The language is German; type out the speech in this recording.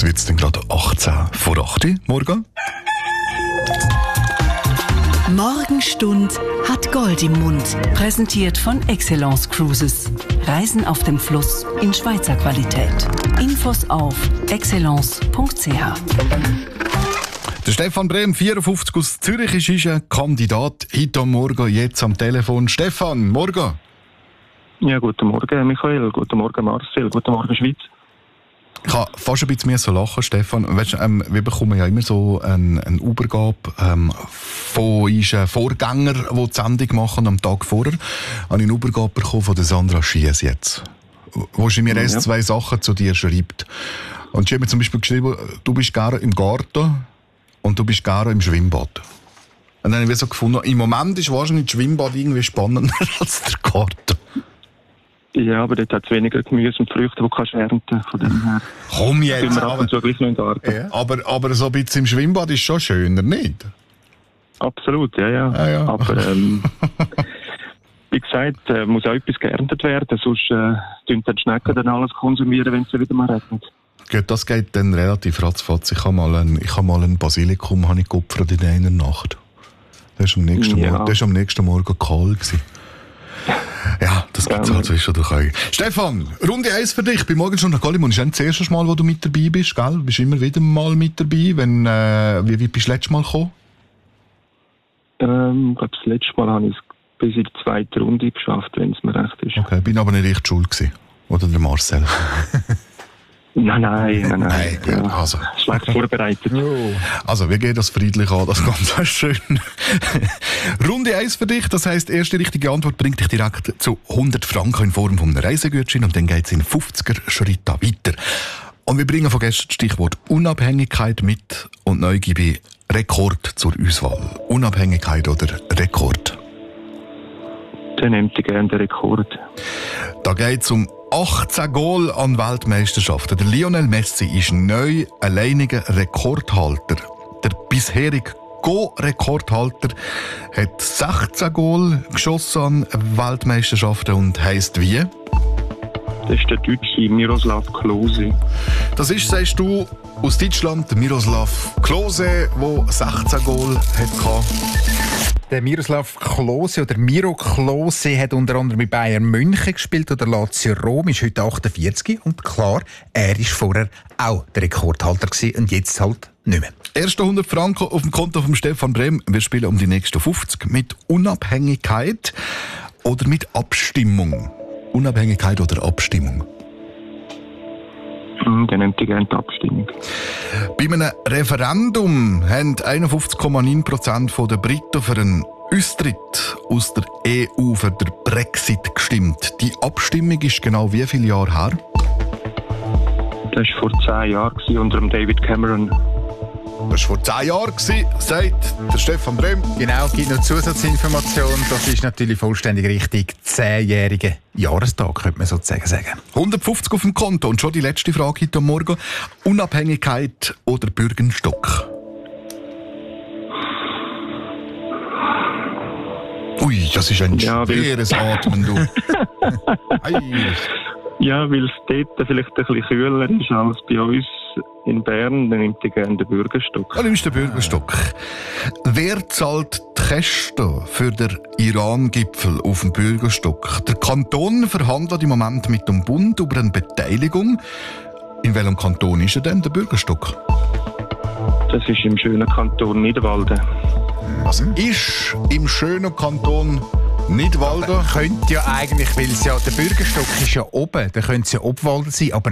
wird es dann gerade 18 vor 8 Uhr morgen. Morgenstund hat Gold im Mund. Präsentiert von Excellence Cruises. Reisen auf dem Fluss in Schweizer Qualität. Infos auf excellence.ch. Der Stefan Brehm, 54 aus Zürich, ist ein Kandidat. Heute am Morgen, jetzt am Telefon. Stefan, morgen. Ja, guten Morgen, Michael. Guten Morgen, Marcel. Guten Morgen, Schweiz. Ich habe fast ein bisschen so lachen, Stefan. Weißt, wir bekommen ja immer so eine Übergabe von unseren Vorgängern, die die Sendung machen am Tag vorher. Habe ich eine Übergabe bekommen von der Sandra Schiess jetzt, wo sie mir erst 2 Sachen zu dir schreibt. Und sie hat mir zum Beispiel geschrieben, du bist gerne im Garten und du bist gerne im Schwimmbad. Und dann habe ich so gefunden, im Moment ist wahrscheinlich das Schwimmbad irgendwie spannender als der Garten. Ja, aber dort hat es weniger Gemüse und Früchte, die kannst ernten. Von dem her. Komm jetzt! Sind wir ab und zu gleich noch in den Garten. Ja. Aber so ein bisschen im Schwimmbad ist schon schöner, nicht? Absolut, ja. Ja. Aber wie gesagt, muss auch etwas geerntet werden, sonst tun die Schnecken dann alles konsumieren, wenn es wieder mal regnet. Gut, das geht dann relativ ratzfatz. Ich habe mal ein Basilikum geopfert in einer Nacht. Das war am nächsten Morgen kahl gewesen. Ja, das gibt es halt zwischendurch auch. Stefan, Runde 1 für dich. Bei Morgenstund nach Gallimund ist das erste Mal, wo du mit dabei bist, gell? Du bist immer wieder mal mit dabei. Wie bist du das letzte Mal gekommen? Ich glaube, das letzte Mal habe ich es bis in die 2. Runde geschafft, wenn es mir recht ist. Okay, bin aber nicht echt schuld gewesen. Oder der Marcel? Nein. Ja, also. Schlecht vorbereitet. Also, wir gehen das friedlich an, das ganz schön. Runde 1 für dich, das heisst, erste richtige Antwort bringt dich direkt zu 100 Franken in Form von einem Reisegutschein und dann geht es in 50er-Schritten weiter. Und wir bringen von gestern das Stichwort Unabhängigkeit mit und neu gebe ich Rekord zur Auswahl. Unabhängigkeit oder Rekord? Dann nehmt ihr gerne den Rekord. Da geht es um 18 Goal an Weltmeisterschaften. Der Lionel Messi ist neu alleiniger Rekordhalter. Der bisherige Go-Rekordhalter hat 16 Goal geschossen an Weltmeisterschaften und heisst wie? Das ist der Deutsche Miroslav Klose. Das ist, sagst du, aus Deutschland, der Miroslav Klose, der 16 Goal hatte. Der Miroslav Klose oder Miro Klose hat unter anderem bei Bayern München gespielt oder Lazio Rom, ist heute 48 und klar, er war vorher auch der Rekordhalter gewesen und jetzt halt nicht mehr. Erste 100 Franken auf dem Konto von Stefan Brehm. Wir spielen um die nächsten 50 mit Unabhängigkeit oder mit Abstimmung. Unabhängigkeit oder Abstimmung? Dann nehmt ihr gerne die Abstimmung. Bei einem Referendum haben 51,9% der Briten für einen Austritt aus der EU, für den Brexit gestimmt. Die Abstimmung ist genau wie viele Jahre her? Das war vor 10 Jahren unter dem David Cameron. Das war vor 10 Jahren, sagt der Stefan Brehm. Genau, gibt noch Zusatzinformation. Das ist natürlich vollständig richtig. 10-jähriger Jahrestag, könnte man sozusagen sagen. 150 auf dem Konto. Und schon die letzte Frage heute Morgen. Unabhängigkeit oder Bürgenstock? Ui, das ist ein schweres Atmen, du. Ja, weil es dort vielleicht ein bisschen kühler ist als bei uns in Bern, dann nimmt ihr gerne den Bürgerstock. Du nimmst den Bürgerstock. Wer zahlt die Kosten für den Iran-Gipfel auf dem Bürgerstock? Der Kanton verhandelt im Moment mit dem Bund über eine Beteiligung. In welchem Kanton ist er denn, der Bürgerstock? Das ist im schönen Kanton Nidwalden. Was ist im schönen Kanton Nidwalden? Könnte ja eigentlich, weil es ja, der Bürgerstock ist ja oben, dann könnte es ja Obwalden sein, aber